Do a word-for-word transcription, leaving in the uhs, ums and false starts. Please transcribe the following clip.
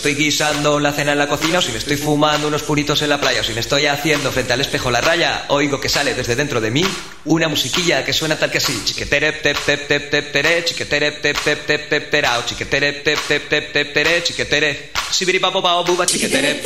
estoy guisando la cena en la cocina, o si me estoy fumando unos puritos en la playa, o si me estoy haciendo frente al espejo la raya, oigo que sale desde dentro de mí una musiquilla que suena tal que así: chiquetere tep tep tep tep tere, chiquetere tep tep tep tep terao, chiquetere tep tep tep tep tere, chiquetere sibiri papo pao buba, chiquetere